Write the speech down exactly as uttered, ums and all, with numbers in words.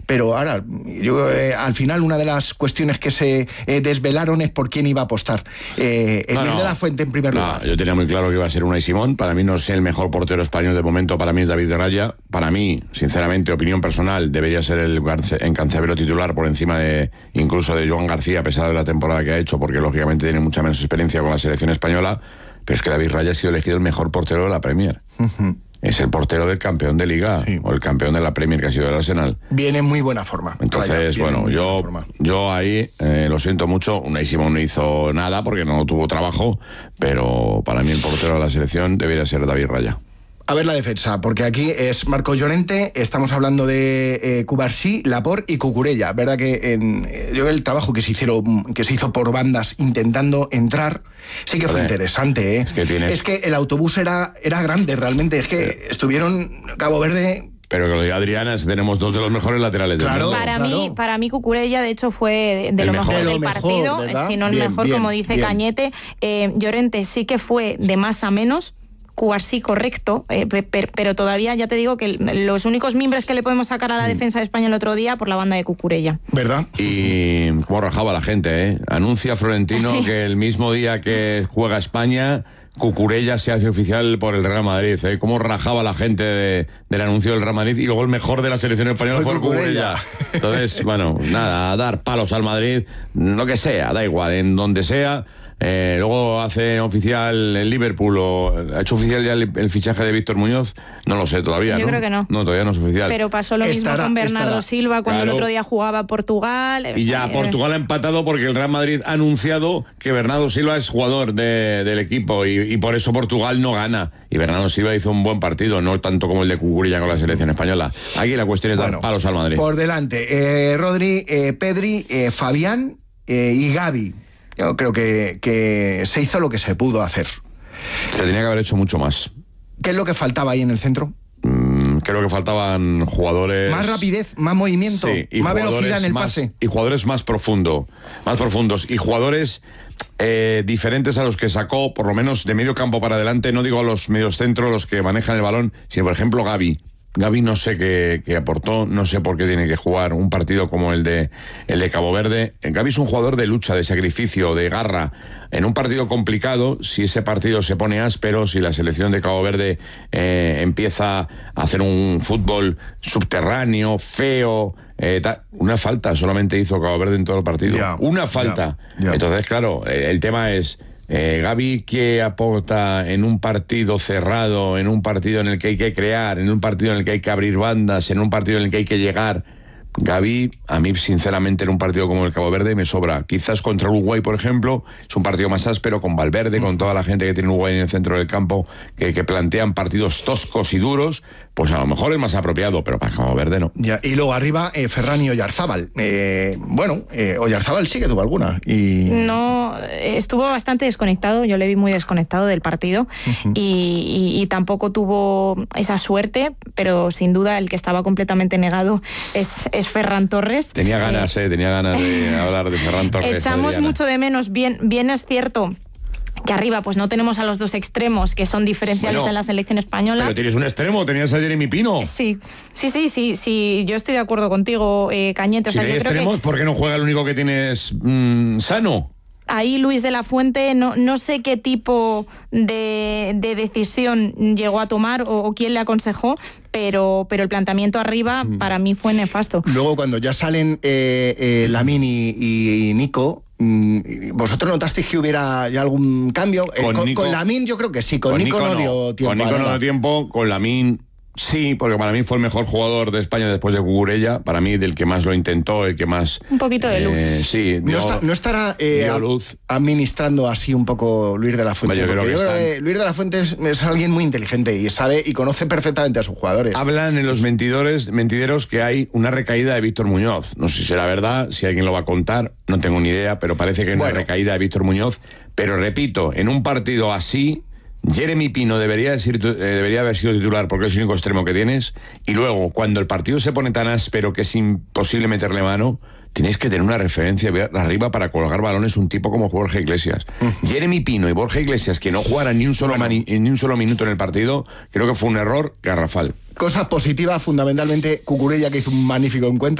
pero ahora, yo, eh, al final una de las cuestiones que se eh, desvelaron es por quién iba a apostar. Eh, el no, Luis no, de la Fuente en primer no, lugar. Yo tenía muy claro que iba a ser Unai Simón. Para mí no es el mejor portero español de momento, para mí es David de Raya. Para mí, sinceramente, opinión personal, debería ser el Encancebero titular por encima de incluso de Joan García, a pesar de la temporada que ha hecho, porque lógicamente tiene mucha menos experiencia con la selección española. Pero es que David Raya ha sido elegido el mejor portero de la Premier. Uh-huh. Es el portero del campeón de Liga, sí, o el campeón de la Premier, que ha sido el Arsenal. Viene en muy buena forma. Entonces, Raya, bueno, yo, yo ahí eh, lo siento mucho. Unai Simón no hizo nada porque no tuvo trabajo, pero para mí el portero de la selección debería ser David Raya. A ver la defensa, porque aquí es Marcos Llorente, estamos hablando de eh, Cubarsí, Laporte y Cucurella. Verdad que en, eh, yo el trabajo que se hicieron, que se hizo por bandas intentando entrar, sí que fue Joder, interesante, ¿eh? Es que, tienes... es que el autobús era, era grande realmente, es que sí. estuvieron Cabo Verde. Pero que lo diga Adriana, tenemos dos de los mejores laterales del claro, mundo. Para claro. mí, para mí Cucurella, de hecho, fue de, de lo mejor, mejor del mejor, partido, ¿verdad? si no el bien, mejor, bien, como dice bien. Cañete. Eh, Llorente sí que fue de más a menos. Cubarsí correcto, eh, per, pero todavía ya te digo que los únicos mimbres que le podemos sacar a la defensa de España el otro día por la banda de Cucurella. ¿Verdad? Y cómo rajaba la gente, ¿eh? Anuncia Florentino ¿sí? que el mismo día que juega España, Cucurella se hace oficial por el Real Madrid, ¿eh? Cómo rajaba la gente de, del anuncio del Real Madrid, y luego el mejor de la selección española fue, fue Cucurella. Entonces, bueno, nada, a dar palos al Madrid, lo que sea, da igual, en donde sea. Eh, luego hace oficial el Liverpool, o ha hecho oficial ya el, el fichaje de Víctor Muñoz, no lo sé todavía. Yo ¿no? creo que no. No, todavía no es oficial. Pero pasó lo estará, mismo con Bernardo estará. Silva cuando claro. el otro día jugaba Portugal. Y ya sea, Portugal ha empatado porque el Real Madrid ha anunciado que Bernardo Silva es jugador de, del equipo y, y por eso Portugal no gana. Y Bernardo Silva hizo un buen partido, no tanto como el de Cucurella con la selección española. Aquí la cuestión es bueno, dar palos al Madrid. Por delante, eh, Rodri, eh, Pedri, eh, Fabián eh, y Gavi. Yo creo que, que se hizo lo que se pudo hacer. Se tenía que haber hecho mucho más. ¿Qué es lo que faltaba ahí en el centro? Mm, creo que faltaban jugadores... Más rapidez, más movimiento, sí, y más velocidad en el más, pase. Y jugadores más profundo, más profundos. Y jugadores eh, diferentes a los que sacó, por lo menos de medio campo para adelante. No digo a los medios centros, los que manejan el balón, sino por ejemplo Gavi. Gavi no sé qué, qué aportó, no sé por qué tiene que jugar un partido como el de el de Cabo Verde. Gavi es un jugador de lucha, de sacrificio, de garra. En un partido complicado, si ese partido se pone áspero, si la selección de Cabo Verde eh, empieza a hacer un fútbol subterráneo, feo, eh, ta, una falta solamente hizo Cabo Verde en todo el partido. Yeah, una falta. Yeah, yeah. Entonces, claro, eh, el tema es... Eh, Gavi, ¿qué aporta en un partido cerrado, en un partido en el que hay que crear, en un partido en el que hay que abrir bandas, en un partido en el que hay que llegar? Gavi, a mí sinceramente en un partido como el Cabo Verde me sobra. Quizás contra Uruguay, por ejemplo, es un partido más áspero, con Valverde, con toda la gente que tiene Uruguay en el centro del campo, que, que plantean partidos toscos y duros, pues a lo mejor es más apropiado, pero para Cabo Verde no. Ya, y luego arriba, eh, Ferran y Oyarzábal. Eh, bueno, eh, Oyarzábal sí que tuvo alguna. Y... No, estuvo bastante desconectado, yo le vi muy desconectado del partido, uh-huh. y, y, y tampoco tuvo esa suerte, pero sin duda el que estaba completamente negado es, es Ferran Torres. Tenía ganas, eh, eh tenía ganas de hablar de Ferran Torres. Echamos Adriana. mucho de menos, bien, bien es cierto que arriba pues no tenemos a los dos extremos que son diferenciales bueno, en la selección española. Pero tienes un extremo, tenías a Jeremy Pino. Sí, sí, sí, sí, sí, yo estoy de acuerdo contigo, eh, Cañete. Si o sea, hay yo creo extremos, que... ¿por qué no juega el único que tienes mmm, sano? Ahí Luis de la Fuente, no, no sé qué tipo de, de decisión llegó a tomar o, o quién le aconsejó, pero, pero el planteamiento arriba mm. para mí fue nefasto. Luego cuando ya salen eh, eh, Lamine y, y Nico, ¿vosotros notasteis que hubiera ya algún cambio? Con, eh, con, Nico, con Lamine yo creo que sí, con, con Nico, Nico no dio tiempo. Con Nico no dio tiempo, con Lamine... Sí, porque para mí fue el mejor jugador de España después de Cucurella, para mí del que más lo intentó, el que más... Un poquito de luz. Eh, sí. Dio, no, está, no estará eh, luz. administrando así un poco Luis de la Fuente. Yo creo que yo creo que Luis de la Fuente es, es alguien muy inteligente y sabe y conoce perfectamente a sus jugadores. Hablan en los mentidores, mentideros que hay una recaída de Víctor Muñoz. No sé si será verdad, si alguien lo va a contar, no tengo ni idea, pero parece que hay bueno. una recaída de Víctor Muñoz. Pero repito, en un partido así... Jeremy Pino debería, decir, eh, debería haber sido titular porque es el único extremo que tienes, y luego cuando el partido se pone tan áspero que es imposible meterle mano, tenéis que tener una referencia arriba para colgar balones, un tipo como Borja Iglesias. Mm. Jeremy Pino y Borja Iglesias que no jugaran ni un solo bueno. mani, ni un solo minuto en el partido, creo que fue un error garrafal. Cosas positivas, fundamentalmente Cucurella, que hizo un magnífico encuentro.